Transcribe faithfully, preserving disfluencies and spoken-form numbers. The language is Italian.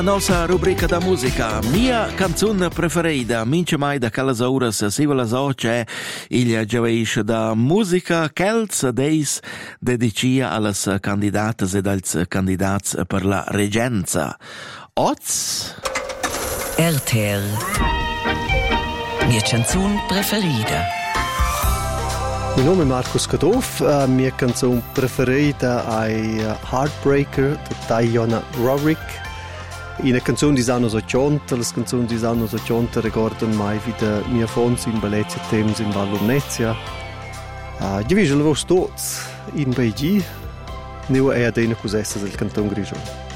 Nostra rubrica da musica, mia canzone preferita, mince mai da Callas Auras, si vuole so c'è il gioveish da musica Kelz Deis dedicia alle candidate ed als candidats per la regenza. Oz? R T L mia canzone preferita. Il nome è Marcus Kadoff, uh, mia canzone preferita è uh, Heartbreaker di Diana Rorik. In una canzone di anni ottanta, le canzoni di anni ottanta ricordano mai vida mia fonte in Bellezia Thames in Val Lumnezia. Uh, io vi lo vedo tutti in Beijing, ne ho è adena cos'essa del cantone Grigione.